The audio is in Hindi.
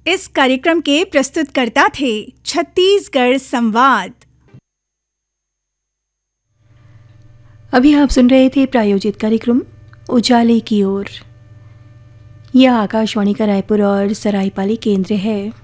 इस कार्यक्रम के प्रस्तुतकर्ता थे छत्तीसगढ़ संवाद। अभी आप सुन रहे थे प्रायोजित कार्यक्रम उजाले की ओर। यह आकाशवाणी का रायपुर और सरायपाली केंद्र है।